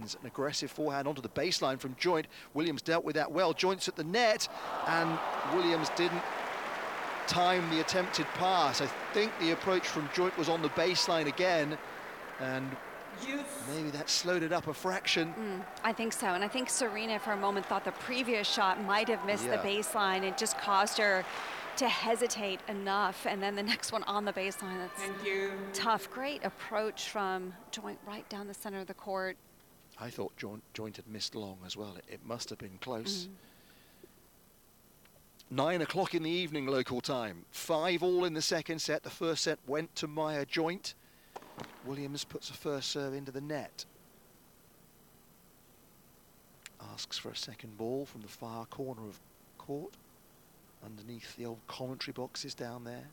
seconds. An aggressive forehand onto the baseline from Joint. Williams dealt with that well. Joint's at the net, and Williams didn't time the attempted pass. I think the approach from Joint was on the baseline again, and maybe that slowed it up a fraction. I think so, and I think Serena for a moment thought the previous shot might have missed the baseline. It just caused her to hesitate enough, and then the next one on the baseline. That's tough. Great approach from Joint right down the center of the court. I thought Joint had missed long as well. It must have been close. 9 o'clock in the evening local time. 5-all in the second set. The first set went to Maya Joint. Williams puts a first serve into the net. Asks for a second ball from the far corner of court, underneath the old commentary boxes down there.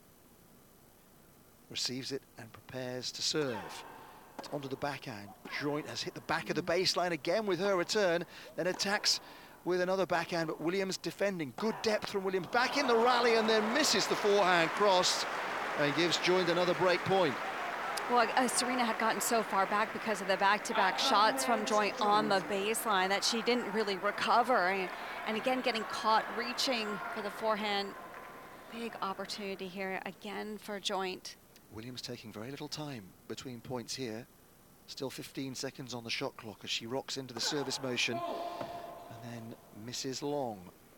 Receives it and prepares to serve. It's onto the backhand. Joint has hit the back of the baseline again with her return, then attacks with another backhand, but Williams defending. Good depth from Williams. Back in the rally and then misses the forehand cross and gives Joint another break point. Well, Serena had gotten so far back because of the back-to-back shots from Joint on the baseline that she didn't really recover. And again, getting caught reaching for the forehand. Big opportunity here again for Joint. Williams taking very little time between points here. Still 15 seconds on the shot clock as she rocks into the service motion and then misses long.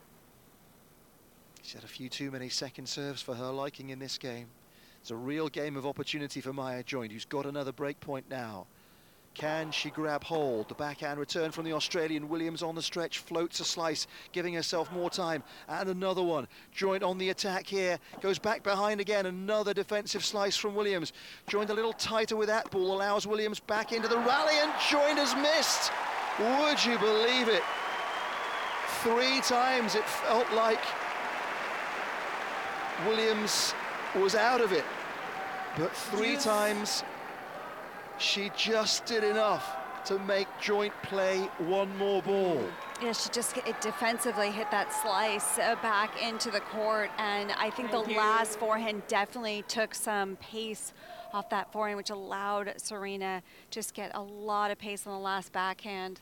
She's had a few too many second serves for her liking in this game. It's a real game of opportunity for Maya Joint, who's got another break point now. Can she grab hold? The backhand return from the Australian. Williams on the stretch, floats a slice, giving herself more time. And another one. Joint on the attack here. Goes back behind again. Another defensive slice from Williams. Joint a little tighter with that ball. Allows Williams back into the rally, and Joint has missed. Would you believe it? 3 times it felt like Williams was out of it. But 3 times she just did enough to make Joint play one more ball. Yeah, she just defensively hit that slice back into the court, and I think the last forehand definitely took some pace off that forehand, which allowed Serena just get a lot of pace on the last backhand.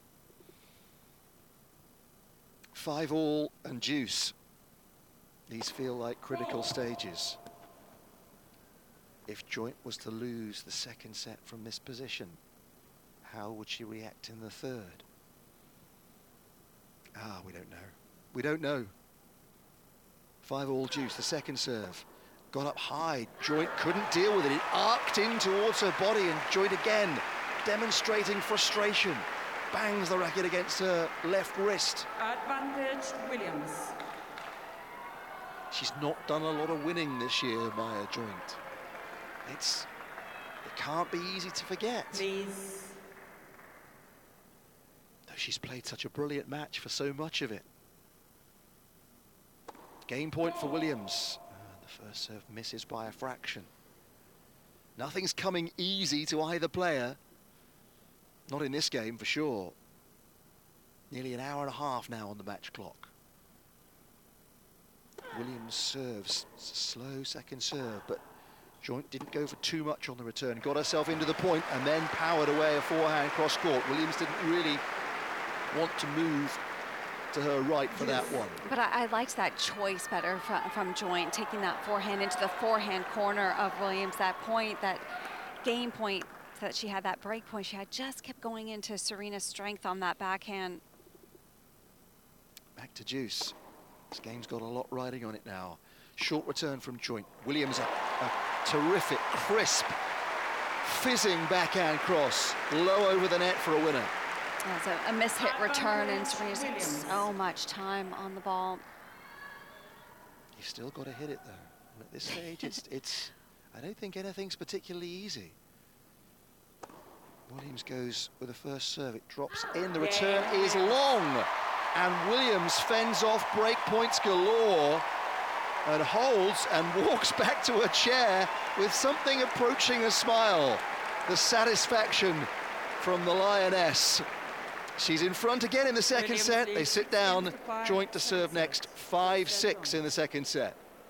5-all and deuce. These feel like critical stages. If Joint was to lose the second set from this position, how would she react in the third? We don't know. We don't know. 5-all deuce, the second serve. Got up high, Joint couldn't deal with it. It arced in towards her body, and Joint again demonstrating frustration. Bangs the racket against her left wrist. Advantage Williams. She's not done a lot of winning this year, Maya Joint. It can't be easy to forget. Please. Though she's played such a brilliant match for so much of it. Game point for Williams. The first serve misses by a fraction. Nothing's coming easy to either player. Not in this game, for sure. Nearly an hour and a half now on the match clock. Williams serves. It's a slow second serve, but Joint didn't go for too much on the return. Got herself into the point and then powered away a forehand cross court. Williams didn't really want to move to her right for that one. But I liked that choice better from Joint, taking that forehand into the forehand corner of Williams. That point, that game point that she had, that break point she had, just kept going into Serena's strength on that backhand. Back to deuce. This game's got a lot riding on it now. Short return from Joint. Williams a terrific, crisp, fizzing backhand cross. Low over the net for a winner. That's a mishit return, and Serena's had so much time on the ball. You've still got to hit it, though. And at this stage, it's I don't think anything's particularly easy. Williams goes with the first serve. It drops in. The return is long. And Williams fends off break points galore and holds and walks back to her chair with something approaching a smile. The satisfaction from the Lioness. She's in front again in the second set. They sit down. Joint to serve next. 5-6 in the second set.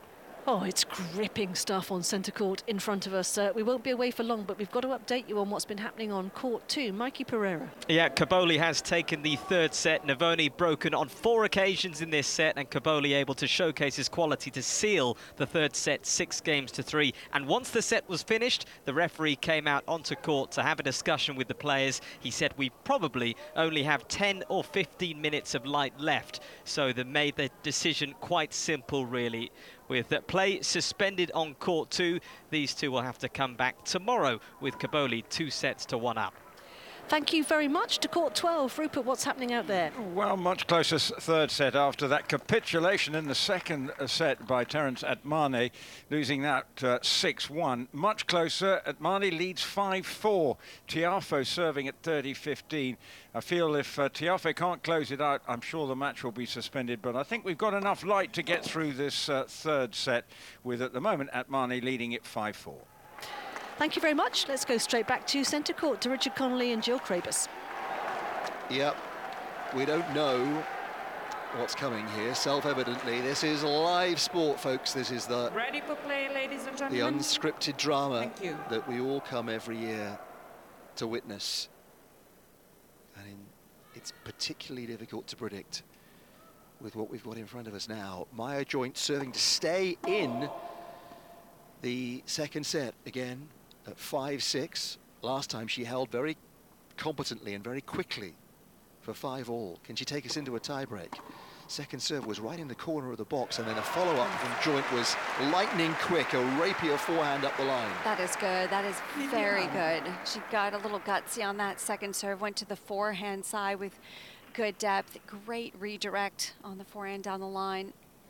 Oh, it's gripping stuff on centre court in front of us. We won't be away for long, but we've got to update you on what's been happening on court 2. Mikey Pereira. Yeah, Kaboli has taken the third set. Navoni broken on 4 occasions in this set, and Kaboli able to showcase his quality to seal the third set 6-3. And once the set was finished, the referee came out onto court to have a discussion with the players. He said we probably only have 10 or 15 minutes of light left. So they made the decision quite simple, really. With play suspended on court 2, these two will have to come back tomorrow with Kaboli 2-1 up. Thank you very much to court 12. Rupert, what's happening out there? Well, much closer third set after that capitulation in the second set by Terence Atmane, losing that 6-1. Much closer. Atmane leads 5-4. Tiafoe serving at 30-15. I feel if Tiafoe can't close it out, I'm sure the match will be suspended. But I think we've got enough light to get through this third set with, at the moment, Atmane leading it 5-4. Thank you very much. Let's go straight back to centre court to Richard Connolly and Jill Krabus. Yep, we don't know what's coming here. Self-evidently, this is live sport, folks. This is the Ready for play, ladies and the gentlemen. unscripted drama Thank you. that we all come every year to witness. And it's particularly difficult to predict with what we've got in front of us now. Maya Joint serving to stay in the second set again at 5-6. Last time she held very competently and very quickly for 5-all. Can she take us into a tie-break? Second serve was right in the corner of the box, and then a follow-up from Joint was lightning quick, a rapier forehand up the line. That is good. That is very good. She got a little gutsy on that second serve, went to the forehand side with good depth. Great redirect on the forehand down the line.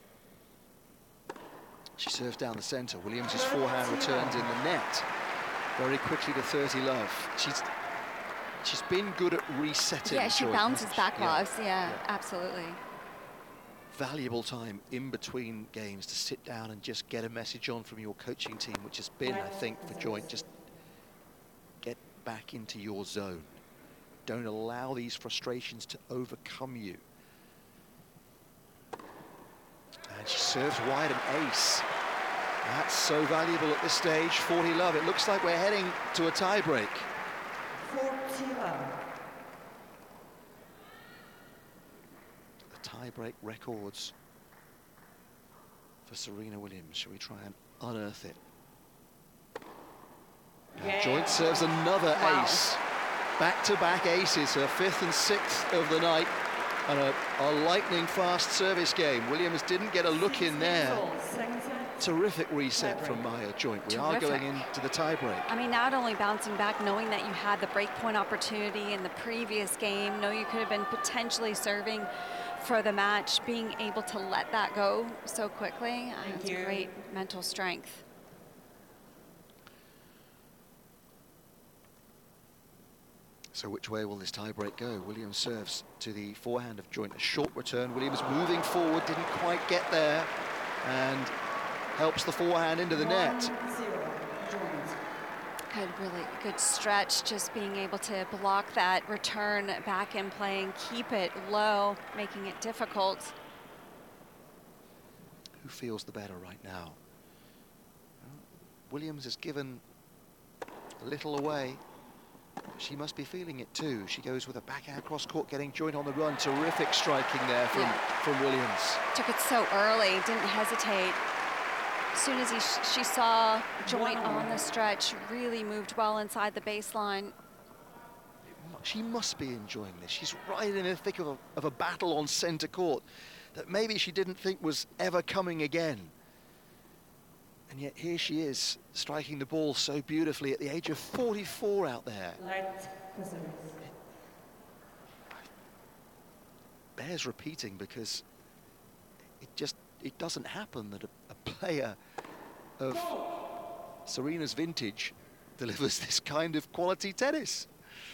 She serves down the centre. Williams' forehand returns in the net very quickly to 30 love. She's been good at resetting. Yeah, she Joint. bounces back loves. Yeah, absolutely. Valuable time in between games to sit down and just get a message on from your coaching team, which has been, I think, for Joint, just get back into your zone. Don't allow these frustrations to overcome you. And she serves wide an ace. That's so valuable at this stage. 40 love. It looks like we're heading to a tie-break. 40 love. The tie-break records for Serena Williams. Shall we try and unearth it? Yeah. Joint serves another Wow. ace. Back-to-back aces, her 5th and 6th of the night. And a lightning-fast service game. Williams didn't get a look in there. Terrific reset from Maya Joint. We are Terrific. going into the tie-break. I mean, not only bouncing back, knowing that you had the breakpoint opportunity in the previous game, know you could have been potentially serving for the match, being able to let that go so quickly. It's you. great mental strength. So which way will this tie-break go? Williams serves to the forehand of Joint. A short return. Williams moving forward, didn't quite get there, and helps the forehand into the net. 1-0, Joint. Good, really good stretch, just being able to block that return back in play and keep it low, making it difficult. Who feels the better right now? Williams has given a little away. She must be feeling it too. She goes with a backhand cross court, getting Joint on the run. Terrific striking there from Williams. Took it so early, didn't hesitate. As soon as she saw Joint on the stretch, really moved well inside the baseline. She must be enjoying this. She's right in the thick of a battle on centre court that maybe she didn't think was ever coming again. And yet here she is, striking the ball so beautifully at the age of 44 out there. Light service. Bears repeating, because it doesn't happen that a player of Serena's vintage delivers this kind of quality tennis.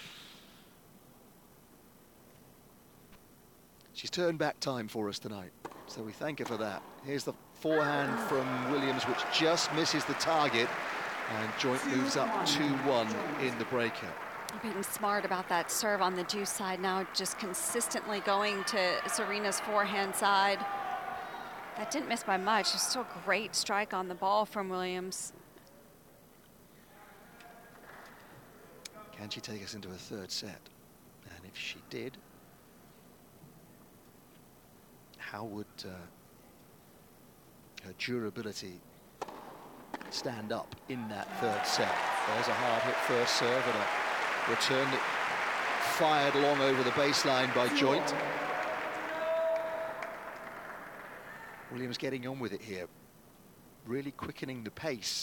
She's turned back time for us tonight, so we thank her for that. Here's the forehand from Williams, which just misses the target, and Joint moves up 2-1 in the breaker. Being smart about that serve on the deuce side now, just consistently going to Serena's forehand side. That didn't miss by much. It's still a great strike on the ball from Williams. Can she take us into a third set? And if she did, how would her durability stand up in that third set? There's a hard hit first serve and a return that fired long over the baseline by Joint. Williams getting on with it here, really quickening the pace.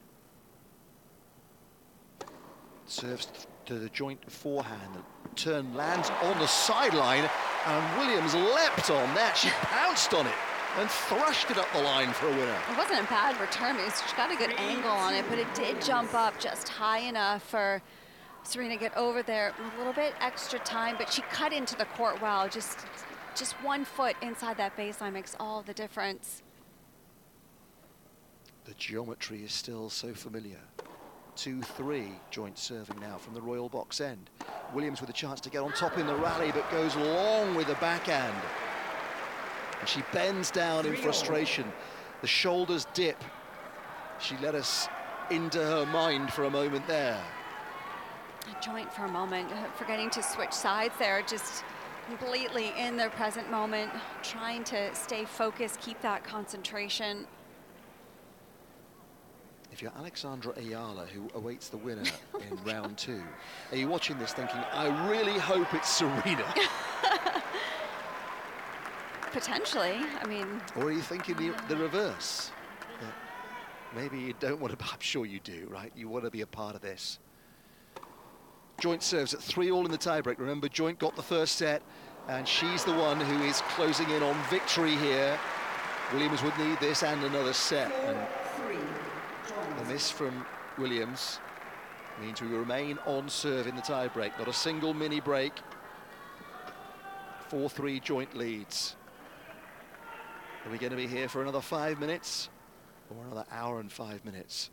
Serves to the Joint forehand. The turn lands on the sideline, and Williams leapt on that. She pounced on it and thrushed it up the line for a winner. It wasn't a bad return. She got a good angle on it, but it did jump up just high enough for Serena to get over there. A little bit extra time, but she cut into the court well. Just 1 foot inside that baseline makes all the difference. The geometry is still so familiar. 2-3, Joint serving now from the Royal box end. Williams with a chance to get on top in the rally, but goes long with the backhand. And she bends down in frustration. The shoulders dip. She let us into her mind for a moment there. Joint for a moment, forgetting to switch sides there, just completely in the present moment, trying to stay focused, keep that concentration. If you're Alexandra Ayala, who awaits the winner in round 2, are you watching this thinking, I really hope it's Serena? Potentially, I mean... Or are you thinking the reverse? That maybe you don't want to, I'm sure you do, right? You want to be a part of this. Joint serves at 3-all in the tiebreak. Remember, Joint got the first set, and she's the one who is closing in on victory here. Williams would need this and another set. And a miss from Williams means we remain on serve in the tiebreak. Not a single mini break. 4-3 Joint leads. Are we going to be here for another 5 minutes or another hour and 5 minutes?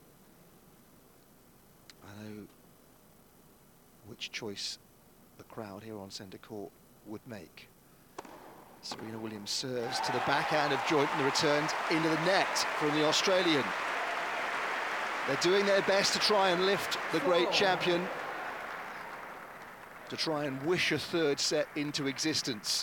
I know which choice the crowd here on centre court would make. Serena Williams serves to the backhand of Joint and the returns into the net from the Australian. They're doing their best to try and lift the great champion, to try and wish a third set into existence.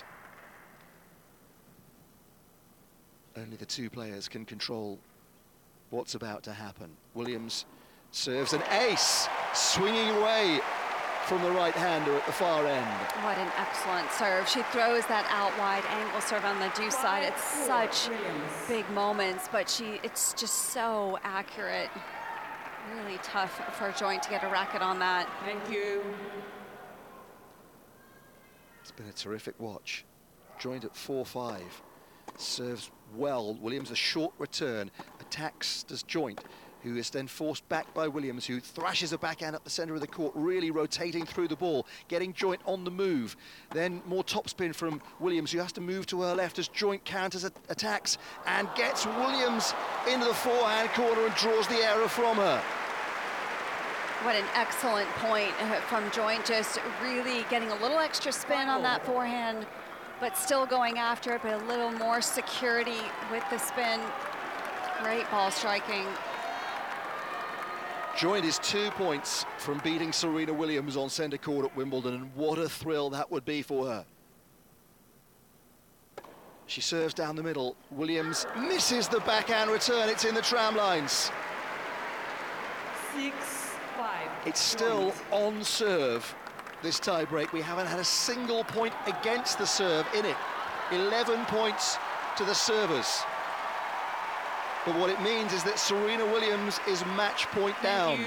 Only the two players can control what's about to happen. Williams serves an ace, swinging away from the right-hander at the far end. What an excellent serve. She throws that out wide angle serve on the deuce side. It's such big moments, but it's just so accurate. Really tough for Joint to get a racket on that. Thank you. It's been a terrific watch. Joint at 4-5. Serves well. Williams a short return. Attacks does Joint, who is then forced back by Williams, who thrashes a backhand up the centre of the court, really rotating through the ball, getting Joint on the move. Then more topspin from Williams, who has to move to her left as Joint counters attacks and gets Williams into the forehand corner and draws the error from her. What an excellent point from Joint, just really getting a little extra spin on that forehand, but still going after it, but a little more security with the spin. Great ball striking. Joint is 2 points from beating Serena Williams on centre court at Wimbledon, and what a thrill that would be for her. She serves down the middle. Williams misses the backhand return. It's in the tram lines. 6-5. It's still on serve, this tie-break. We haven't had a single point against the serve in it. 11 points to the servers. But what it means is that Serena Williams is match point down.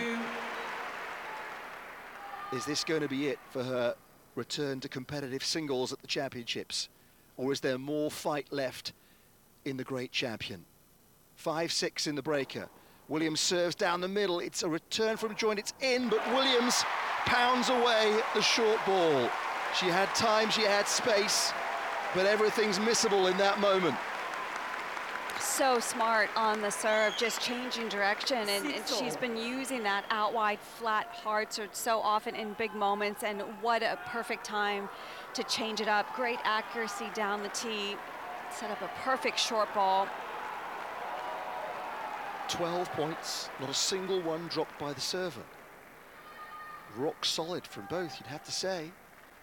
Is this going to be it for her return to competitive singles at the championships? Or is there more fight left in the great champion? 5-6 in the breaker. Williams serves down the middle. It's a return from Joint. It's in, but Williams pounds away the short ball. She had time, she had space, but everything's missable in that moment. So smart on the serve, just changing direction, and she's been using that out wide, flat, hard serve so often in big moments, and what a perfect time to change it up. Great accuracy down the tee. Set up a perfect short ball. 12 points, not a single one dropped by the server. Rock solid from both, you'd have to say.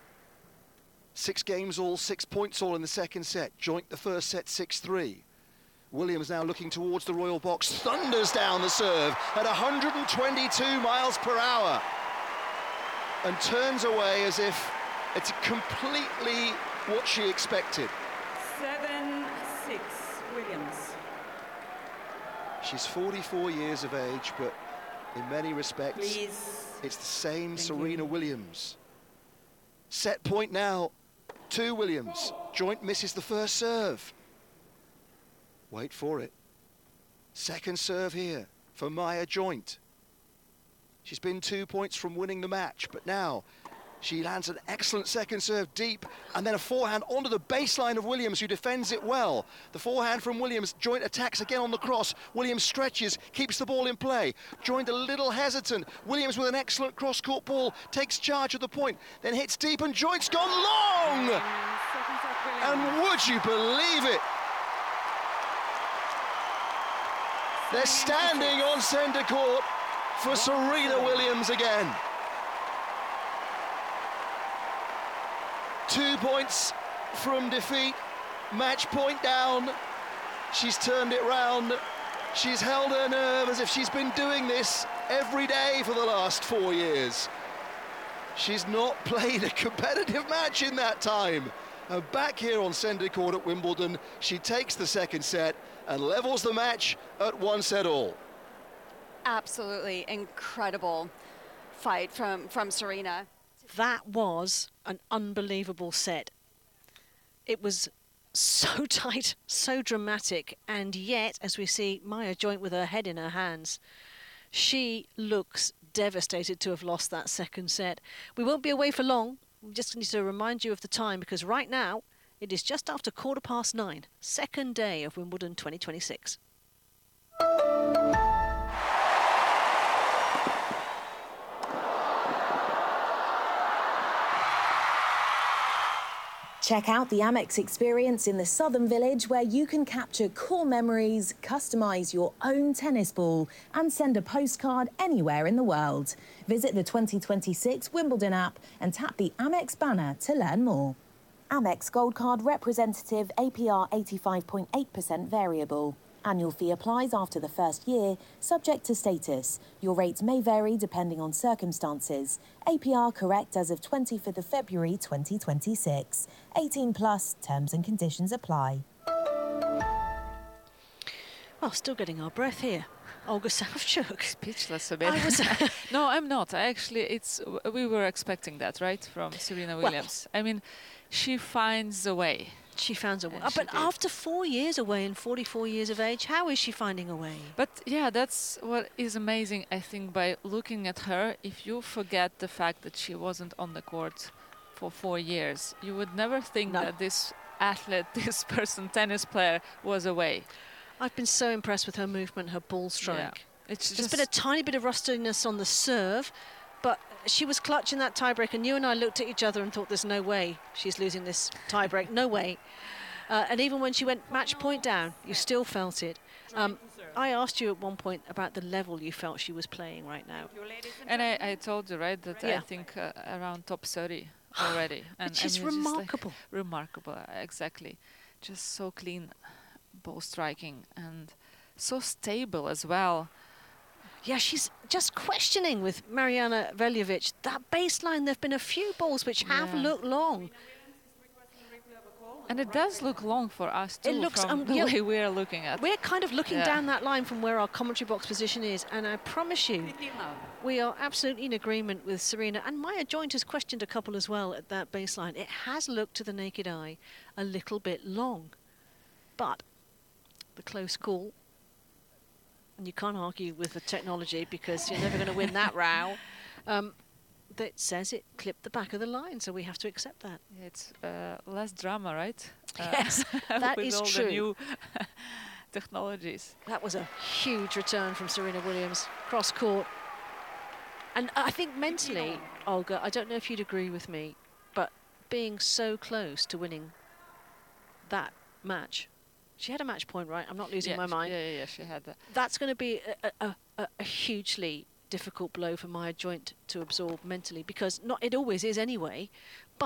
6 games all, 6 points all in the second set. Joint the first set 6-3. Williams now looking towards the royal box, thunders down the serve at 122 miles per hour and turns away as if it's completely what she expected. 7-6, Williams. She's 44 years of age, but in many respects, Please. it's the same Thank Serena you. Williams. Set point now to Williams. Joint misses the first serve. Wait for it. Second serve here for Maya Joint. She's been 2 points from winning the match, but now she lands an excellent second serve deep, and then a forehand onto the baseline of Williams, who defends it well. The forehand from Williams, Joint attacks again on the cross. Williams stretches, keeps the ball in play. Joint a little hesitant. Williams with an excellent cross-court ball, takes charge of the point, then hits deep, and Joint's gone long! Second set, Williams. And would you believe it? They're standing on centre court for Serena Williams again. 2 points from defeat, match point down. She's turned it round. She's held her nerve as if she's been doing this every day for the last 4 years. She's not played a competitive match in that time. And back here on centre court at Wimbledon, she takes the second set and levels the match at 1 set all. Absolutely incredible fight from Serena. That was an unbelievable set. It was so tight, so dramatic, and yet, as we see Maya Joint with her head in her hands, she looks devastated to have lost that second set. We won't be away for long. We just need to remind you of the time, because right now it is just after 9:15, second day of Wimbledon 2026. Check out the Amex experience in the Southern Village, where you can capture cool memories, customise your own tennis ball and send a postcard anywhere in the world. Visit the 2026 Wimbledon app and tap the Amex banner to learn more. Amex Gold Card representative, APR 85.8% variable. Annual fee applies after the first year, subject to status. Your rates may vary depending on circumstances. APR correct as of 25th of February 2026. 18 plus, terms and conditions apply. Well, still getting our breath here. Olga Savchuk. Speechless a bit. I was No, I'm not. We were expecting that, right, from Serena Williams. I mean, she finds a way. She found a way. And she But did. after 4 years away and 44 years of age, how is she finding a way? But yeah, that's what is amazing, I think, by looking at her. If you forget the fact that she wasn't on the court for 4 years, you would never think No. that this athlete, this person, tennis player, was away. I've been so impressed with her movement, her ball strike. Yeah. It's There's just been a tiny bit of rustiness on the serve, but she was clutching that tiebreak, and you and I looked at each other and thought, there's no way she's losing this tiebreak, no way. And even when she went match point down, you still felt it. I asked you at one point about the level you felt she was playing right now. And I told you, right, that I Yeah. think around top 30 already. And Which is I mean, just, like, remarkable. remarkable, exactly. Just so clean ball striking and so stable as well. Yeah, she's just questioning with Mariana Veljovic. That baseline, there have been a few balls which have Yeah. looked long. And it does look long for us too, It looks, from the yeah, way we're looking at. We're kind of looking Yeah. down that line from where our commentary box position is, and I promise you, we are absolutely in agreement with Serena. And Maya Joint has questioned a couple as well at that baseline. It has looked to the naked eye a little bit long, but the close call, and you can't argue with the technology because you're never going to win that row, that says it clipped the back of the line, so we have to accept that. It's less drama, right? Yes, that with is all true. the new technologies. That was a huge return from Serena Williams, cross court. And I think mentally, Olga, I don't know if you'd agree with me, but being so close to winning that match. She had a match point, right? I'm not losing Yeah, my mind. Yeah, she had that. That's going to be a hugely difficult blow for Maya Joint to absorb mentally, because not it always is anyway,